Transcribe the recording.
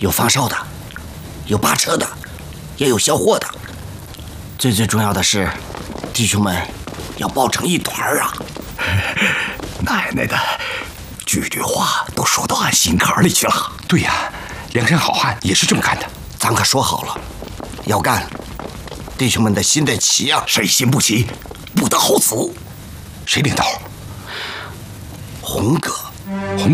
有放哨的，有扒车的，也有销货的。最重要的是，弟兄们要抱成一团啊！ 奶奶的，句句话都说到俺心坎里去了。 对呀，梁山好汉也是这么干的。 咱可说好了，要干，弟兄们的心得齐啊！ 谁心不齐，不得好死。 谁领导？ 红哥。